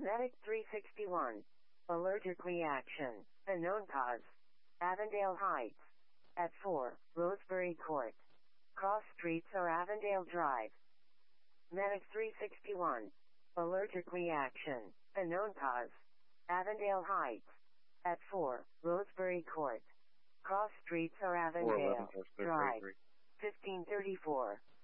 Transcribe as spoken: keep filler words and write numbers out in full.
Medic three sixty-one. Allergic reaction. Unknown cause. Avondale Heights. At four, Rosebery Court. Cross streets or Avondale Drive. Medic three sixty-one. Allergic reaction. Unknown cause. Avondale Heights. At four, Rosebery Court. Cross streets or Avondale Drive. fifteen thirty-four.